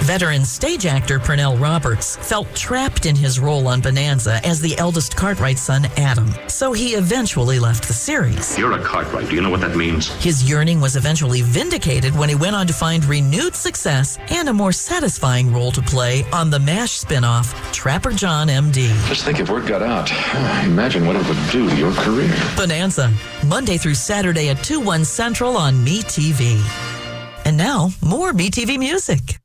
Veteran stage actor Pernell Roberts felt trapped in his role on Bonanza as the eldest Cartwright son, Adam. So he eventually left the series. You're a Cartwright. Do you know what that means? His yearning was eventually vindicated when he went on to find renewed success and a more satisfying role to play on the MASH spinoff, Trapper John MD. Just think if word got out. Imagine what it would do to your career. Bonanza, Monday through Saturday at 2/1 Central on MeTV. And now, more MeTV music.